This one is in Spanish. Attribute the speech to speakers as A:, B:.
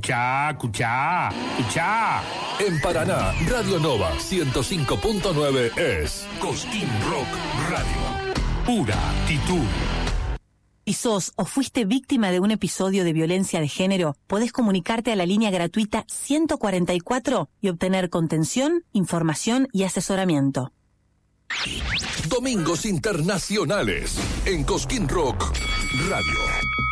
A: Escuchá.
B: En Paraná, Radio Nova 105.9 es Cosquín Rock Radio. Pura actitud.
C: Si sos o fuiste víctima de un episodio de violencia de género, podés comunicarte a la línea gratuita 144 y obtener contención, información y asesoramiento.
B: Domingos internacionales en Cosquín Rock Radio.